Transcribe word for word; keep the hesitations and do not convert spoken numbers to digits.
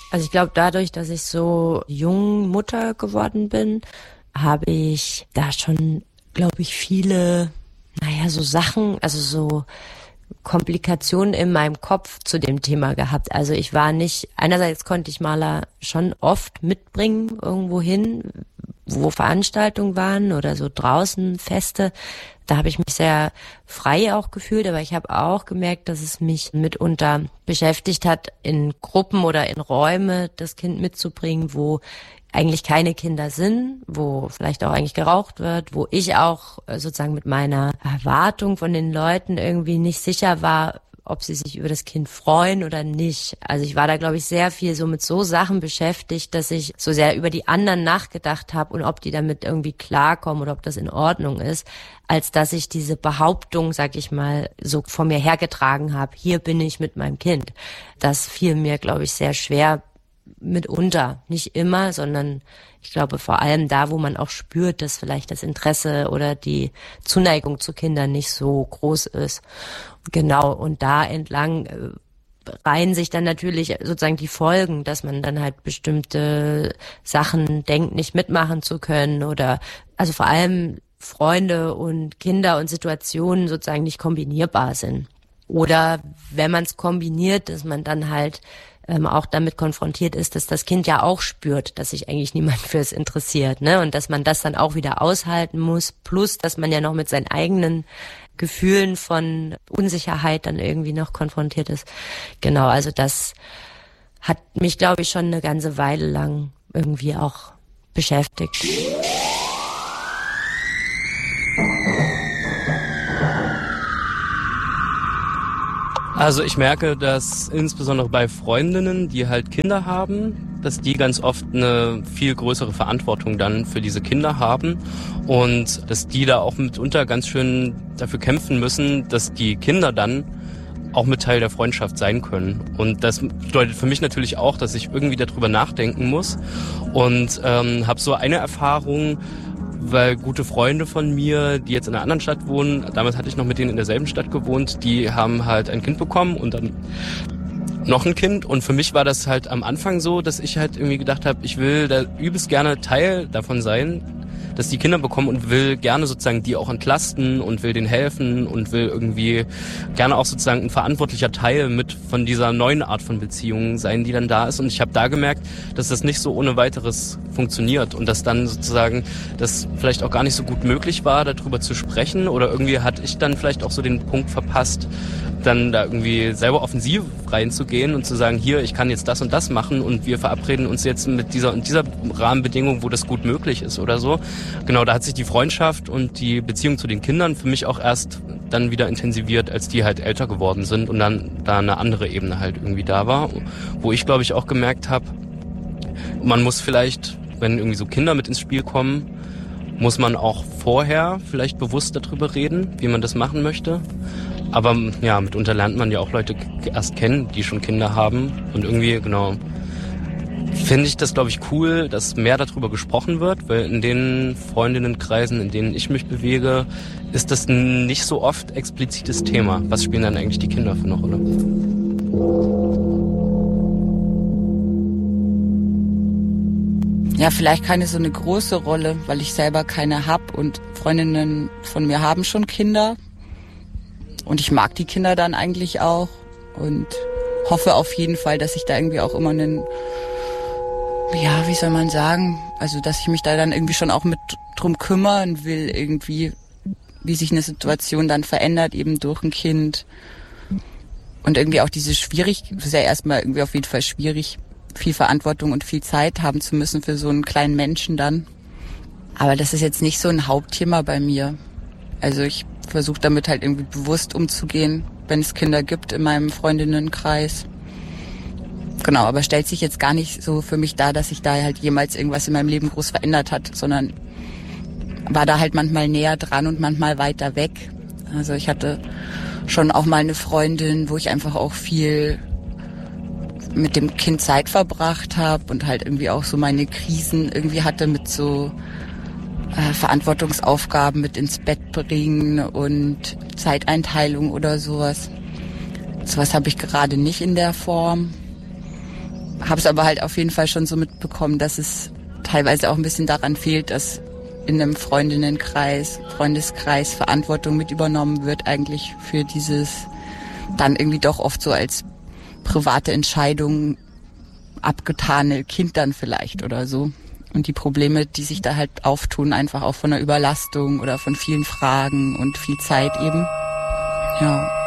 Also ich glaube, dadurch, dass ich so jung Mutter geworden bin, habe ich da schon, glaube ich, viele, naja, so Sachen, also so Komplikationen in meinem Kopf zu dem Thema gehabt. Also ich war nicht, einerseits konnte ich Maler schon oft mitbringen irgendwo hin, wo Veranstaltungen waren oder so draußen Feste. Da habe ich mich sehr frei auch gefühlt, aber ich habe auch gemerkt, dass es mich mitunter beschäftigt hat, in Gruppen oder in Räume das Kind mitzubringen, wo eigentlich keine Kinder sind, wo vielleicht auch eigentlich geraucht wird, wo ich auch sozusagen mit meiner Erwartung von den Leuten irgendwie nicht sicher war, ob sie sich über das Kind freuen oder nicht. Also ich war da, glaube ich, sehr viel so mit so Sachen beschäftigt, dass ich so sehr über die anderen nachgedacht habe und ob die damit irgendwie klarkommen oder ob das in Ordnung ist, als dass ich diese Behauptung, sag ich mal, so vor mir hergetragen habe, hier bin ich mit meinem Kind. Das fiel mir, glaube ich, sehr schwer mitunter. Nicht immer, sondern ich glaube vor allem da, wo man auch spürt, dass vielleicht das Interesse oder die Zuneigung zu Kindern nicht so groß ist. Genau, und da entlang äh, reihen sich dann natürlich sozusagen die Folgen, dass man dann halt bestimmte Sachen denkt, nicht mitmachen zu können oder also vor allem Freunde und Kinder und Situationen sozusagen nicht kombinierbar sind. Oder wenn man es kombiniert, dass man dann halt ähm, auch damit konfrontiert ist, dass das Kind ja auch spürt, dass sich eigentlich niemand für es interessiert, ne? Und dass man das dann auch wieder aushalten muss, plus dass man ja noch mit seinen eigenen Gefühlen von Unsicherheit dann irgendwie noch konfrontiert ist. Genau, also das hat mich, glaube ich, schon eine ganze Weile lang irgendwie auch beschäftigt. Also ich merke, dass insbesondere bei Freundinnen, die halt Kinder haben, dass die ganz oft eine viel größere Verantwortung dann für diese Kinder haben und dass die da auch mitunter ganz schön dafür kämpfen müssen, dass die Kinder dann auch mit Teil der Freundschaft sein können. Und das bedeutet für mich natürlich auch, dass ich irgendwie darüber nachdenken muss und ähm, habe so eine Erfahrung, weil gute Freunde von mir, die jetzt in einer anderen Stadt wohnen, damals hatte ich noch mit denen in derselben Stadt gewohnt, die haben halt ein Kind bekommen und dann noch ein Kind. Und für mich war das halt am Anfang so, dass ich halt irgendwie gedacht habe, ich will da übelst gerne Teil davon sein, dass die Kinder bekommen und will gerne sozusagen die auch entlasten und will denen helfen und will irgendwie gerne auch sozusagen ein verantwortlicher Teil mit von dieser neuen Art von Beziehungen sein, die dann da ist. Und ich habe da gemerkt, dass das nicht so ohne weiteres funktioniert und dass dann sozusagen das vielleicht auch gar nicht so gut möglich war, darüber zu sprechen oder irgendwie hatte ich dann vielleicht auch so den Punkt verpasst, dann da irgendwie selber offensiv reinzugehen und zu sagen, hier, ich kann jetzt das und das machen und wir verabreden uns jetzt mit dieser und dieser Rahmenbedingung, wo das gut möglich ist oder so. Genau, da hat sich die Freundschaft und die Beziehung zu den Kindern für mich auch erst dann wieder intensiviert, als die halt älter geworden sind und dann da eine andere Ebene halt irgendwie da war, wo ich, glaube ich, auch gemerkt habe, man muss vielleicht, wenn irgendwie so Kinder mit ins Spiel kommen, muss man auch vorher vielleicht bewusst darüber reden, wie man das machen möchte. Aber ja, mitunter lernt man ja auch Leute erst kennen, die schon Kinder haben. Und irgendwie, genau, finde ich das, glaube ich, cool, dass mehr darüber gesprochen wird, weil in den Freundinnenkreisen, in denen ich mich bewege, ist das nicht so oft explizites Thema. Was spielen dann eigentlich die Kinder für eine Rolle? Ja, vielleicht keine so eine große Rolle, weil ich selber keine hab und Freundinnen von mir haben schon Kinder. Und ich mag die Kinder dann eigentlich auch und hoffe auf jeden Fall, dass ich da irgendwie auch immer einen, ja, wie soll man sagen, also dass ich mich da dann irgendwie schon auch mit drum kümmern will, irgendwie, wie sich eine Situation dann verändert, eben durch ein Kind. Und irgendwie auch diese schwierig, das ist ja erstmal irgendwie auf jeden Fall schwierig, viel Verantwortung und viel Zeit haben zu müssen für so einen kleinen Menschen dann. Aber das ist jetzt nicht so ein Hauptthema bei mir. Also ich versuche damit halt irgendwie bewusst umzugehen, wenn es Kinder gibt in meinem Freundinnenkreis. Genau, aber stellt sich jetzt gar nicht so für mich dar, dass sich da halt jemals irgendwas in meinem Leben groß verändert hat, sondern war da halt manchmal näher dran und manchmal weiter weg. Also ich hatte schon auch mal eine Freundin, wo ich einfach auch viel mit dem Kind Zeit verbracht habe und halt irgendwie auch so meine Krisen irgendwie hatte mit so äh, Verantwortungsaufgaben mit ins Bett bringen und Zeiteinteilung oder sowas. Sowas habe ich gerade nicht in der Form. habe es aber halt auf jeden Fall schon so mitbekommen, dass es teilweise auch ein bisschen daran fehlt, dass in einem Freundinnenkreis, Freundeskreis Verantwortung mit übernommen wird eigentlich für dieses dann irgendwie doch oft so als private Entscheidung abgetane Kind dann vielleicht oder so. Und die Probleme, die sich da halt auftun, einfach auch von der Überlastung oder von vielen Fragen und viel Zeit eben. Ja.